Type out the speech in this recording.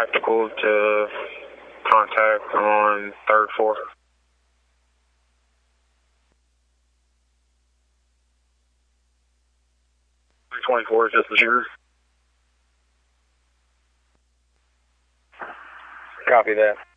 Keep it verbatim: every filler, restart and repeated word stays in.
tactical to contact on third floor. three twenty-four is just the shooter. Copy that.